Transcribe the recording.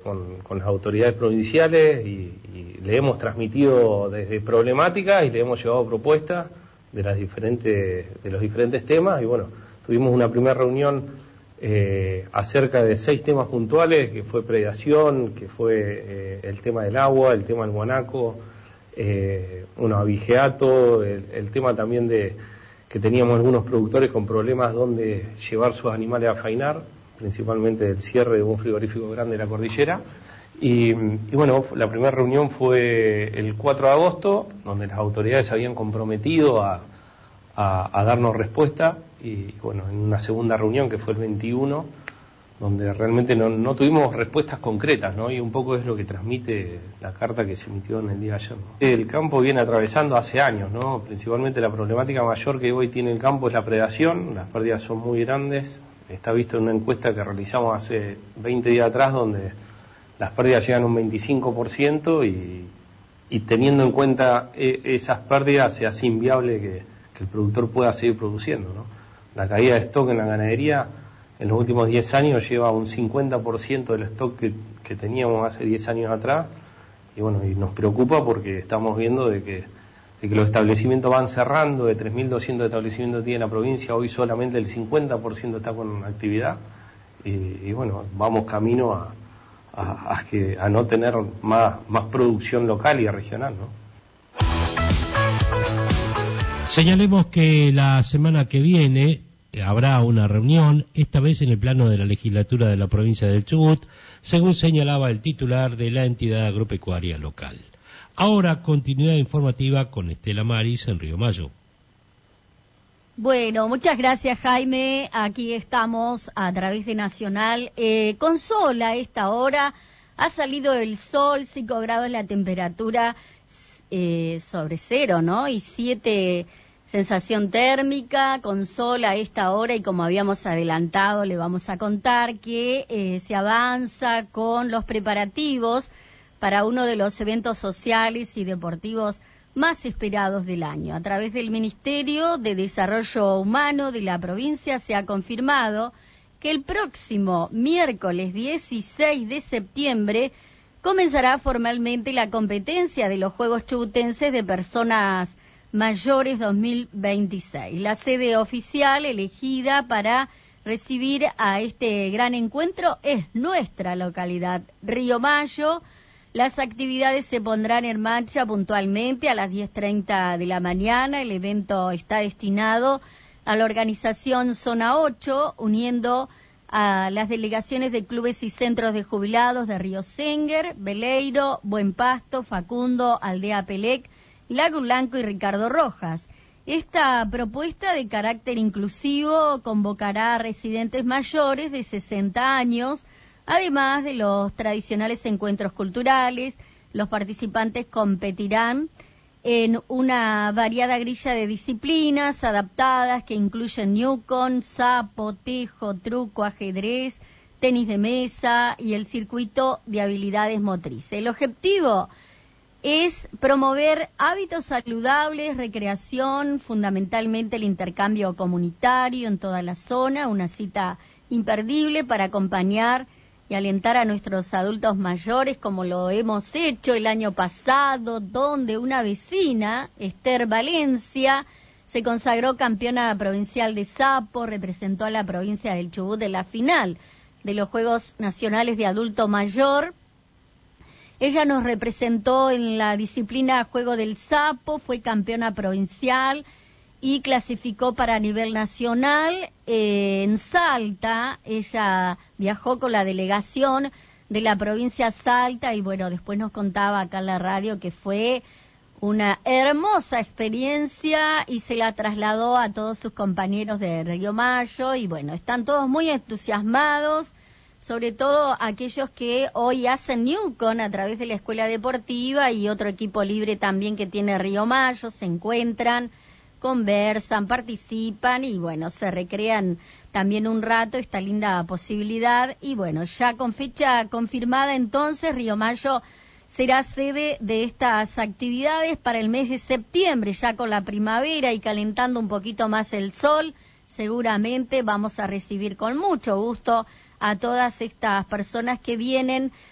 con las autoridades provinciales y le hemos transmitido desde problemáticas y le hemos llevado propuestas de los diferentes temas. Y bueno, tuvimos una primera reunión acerca de 6 temas puntuales, que fue predación, que fue el tema del agua, el tema del guanaco, abigeato, el tema también de que teníamos algunos productores con problemas donde llevar sus animales a fainar, principalmente del cierre de un frigorífico grande de la cordillera. Y bueno, la primera reunión fue el 4 de agosto, donde las autoridades se habían comprometido a darnos respuesta, y bueno, en una segunda reunión que fue el 21, donde realmente no tuvimos respuestas concretas, ¿no? Y un poco es lo que transmite la carta que se emitió en el día de ayer, ¿no? El campo viene atravesando hace años, ¿no? Principalmente la problemática mayor que hoy tiene el campo es la predación. Las pérdidas son muy grandes. Está visto en una encuesta que realizamos hace 20 días atrás, donde las pérdidas llegan a un 25%, y teniendo en cuenta esas pérdidas se hace inviable que el productor pueda seguir produciendo, ¿no? La caída de stock en la ganadería en los últimos 10 años lleva un 50% del stock que teníamos hace 10 años atrás, y bueno, y nos preocupa porque estamos viendo de que los establecimientos van cerrando. De 3.200 establecimientos que tiene la provincia, hoy solamente el 50% está con actividad, y bueno, vamos camino a no tener más producción local y regional, ¿no? Señalemos que la semana que viene habrá una reunión, esta vez en el plano de la legislatura de la provincia del Chubut, según señalaba el titular de la entidad agropecuaria local. Ahora, continuidad informativa con Estela Maris en Río Mayo. Bueno, muchas gracias, Jaime. Aquí estamos a través de Nacional. Con sol a esta hora, ha salido el sol, 5 grados la temperatura sobre cero, ¿no? Y 7 sensación térmica, con sol a esta hora, y como habíamos adelantado, le vamos a contar que se avanza con los preparativos para uno de los eventos sociales y deportivos más esperados del año. A través del Ministerio de Desarrollo Humano de la provincia se ha confirmado que el próximo miércoles 16 de septiembre comenzará formalmente la competencia de los Juegos Chubutenses de Personas Mayores 2026. La sede oficial elegida para recibir a este gran encuentro es nuestra localidad, Río Mayo. Las actividades se pondrán en marcha puntualmente a las 10:30 de la mañana. El evento está destinado a la organización Zona 8, uniendo a las delegaciones de clubes y centros de jubilados de Río Senguer, Beleiro, Buen Pasto, Facundo, Aldea Pelec, Lago Blanco y Ricardo Rojas. Esta propuesta de carácter inclusivo convocará a residentes mayores de 60 años, además de los tradicionales encuentros culturales. Los participantes competirán en una variada grilla de disciplinas adaptadas que incluyen newcon, sapo, tejo, truco, ajedrez, tenis de mesa y el circuito de habilidades motrices. El objetivo es promover hábitos saludables, recreación, fundamentalmente el intercambio comunitario en toda la zona, una cita imperdible para acompañar y alentar a nuestros adultos mayores, como lo hemos hecho el año pasado, donde una vecina, Esther Valencia, se consagró campeona provincial de sapo, representó a la provincia del Chubut en la final de los Juegos Nacionales de Adulto Mayor. Ella nos representó en la disciplina Juego del Sapo, fue campeona provincial y clasificó para nivel nacional. En Salta, ella viajó con la delegación de la provincia Salta y bueno, después nos contaba acá en la radio que fue una hermosa experiencia y se la trasladó a todos sus compañeros de Río Mayo y bueno, están todos muy entusiasmados, sobre todo aquellos que hoy hacen newcon a través de la escuela deportiva y otro equipo libre también que tiene Río Mayo, se encuentran, conversan, participan y bueno, se recrean también un rato esta linda posibilidad y bueno, ya con fecha confirmada entonces Río Mayo será sede de estas actividades para el mes de septiembre, ya con la primavera y calentando un poquito más el sol, seguramente vamos a recibir con mucho gusto a todas estas personas que vienen